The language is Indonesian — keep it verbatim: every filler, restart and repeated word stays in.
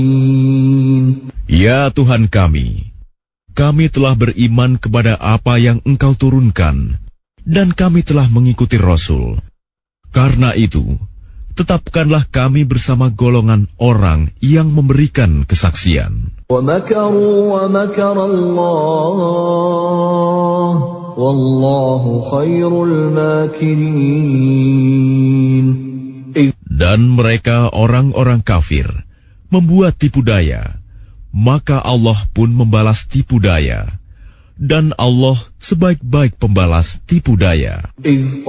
Ya Tuhan kami, kami telah beriman kepada apa yang Engkau turunkan, dan kami telah mengikuti Rasul. Karena itu, tetapkanlah kami bersama golongan orang yang memberikan kesaksian. وَمَكَرُوا وَمَكَرَ اللَّهُ وَاللَّهُ خَيْرُ الْمَاكِرِينَ. Dan mereka orang-orang kafir membuat tipu daya, maka Allah pun membalas tipu daya, dan Allah sebaik-baik pembalas tipu daya.